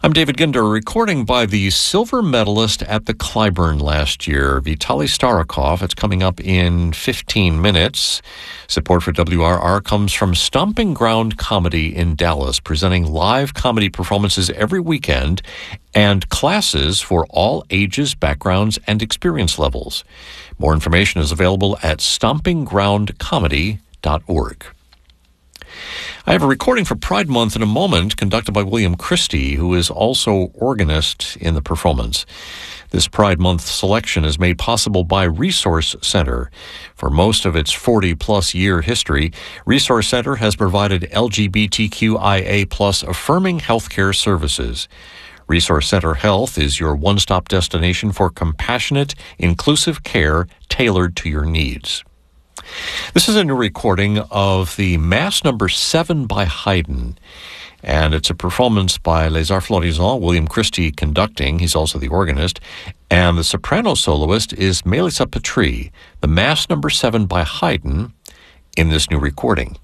I'm David Ginder, recording by the silver medalist at the Clyburn last year, Vitaly Starokhov. It's coming up in 15 minutes. Support for WRR comes from Stomping Ground Comedy in Dallas, presenting live comedy performances every weekend and classes for all ages, backgrounds, and experience levels. More information is available at stompinggroundcomedy.org. I have a recording for Pride Month in a moment, conducted by William Christie, who is also organist in the performance. This Pride Month selection is made possible by Resource Center. For most of its 40-plus year history, Resource Center has provided LGBTQIA+ affirming healthcare services. Resource Center Health is your one-stop destination for compassionate, inclusive care tailored to your needs. This is a new recording of the Mass No. 7 by Haydn, and it's a performance by Les Arts Florissants, William Christie conducting. He's also the organist, and the soprano soloist is Melissa Petri. The Mass No. 7 by Haydn in this new recording.